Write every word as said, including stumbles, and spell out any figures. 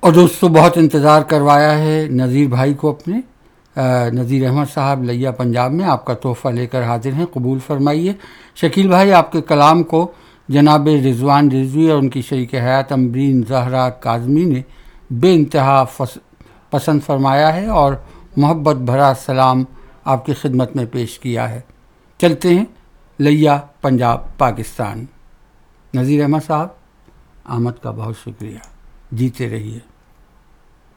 और दोस्तों बहुत इंतज़ार करवाया है नज़ीर भाई को अपने। नज़ीर अहमद साहब लिया पंजाब में आपका तोहफ़ा लेकर हाजिर हैं, कबूल फरमाइए। शकील भाई, आपके कलाम को जनाब रिजवान रिजवी और उनकी शरीक हयात अमरीन ज़हरा काज़मी ने बेइंतहा पसंद फरमाया है और मोहब्बत भरा सलाम आपकी खिदमत में पेश किया है। चलते हैं लिया पंजाब पाकिस्तान। नज़ीर अहमद साहब, आमद का बहुत शुक्रिया, जीते रहिए।